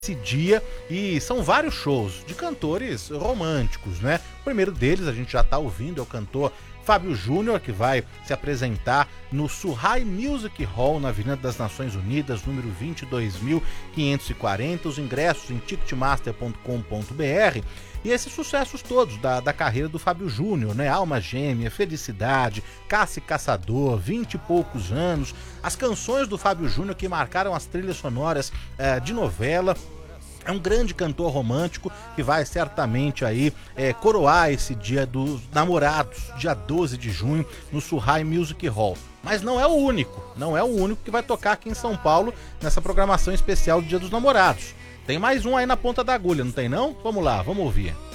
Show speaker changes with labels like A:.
A: esse dia, e são vários shows de cantores românticos, né? O primeiro deles a gente já tá ouvindo, é o cantor Fábio Júnior, que vai se apresentar no Surrai Music Hall, na Avenida das Nações Unidas, número 22.540, os ingressos em ticketmaster.com.br. E esses sucessos todos da carreira do Fábio Júnior, né? Alma Gêmea, Felicidade, Caça e Caçador, 20 e poucos anos, as canções do Fábio Júnior que marcaram as trilhas sonoras de novela. É um grande cantor romântico que vai certamente aí coroar esse dia dos namorados, dia 12 de junho, no Surrai Music Hall. Mas não é o único que vai tocar aqui em São Paulo nessa programação especial do Dia dos Namorados. Tem mais um aí na ponta da agulha, não tem não? Vamos lá, vamos ouvir.